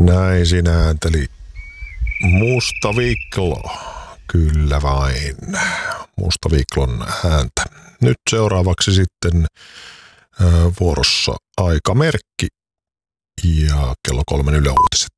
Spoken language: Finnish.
Näin sinä äänteli Musta Viiklo. Kyllä vain. Musta Viiklon ääntä. Nyt seuraavaksi sitten vuorossa Aikamerkki ja kello 3 Yle Uutiset.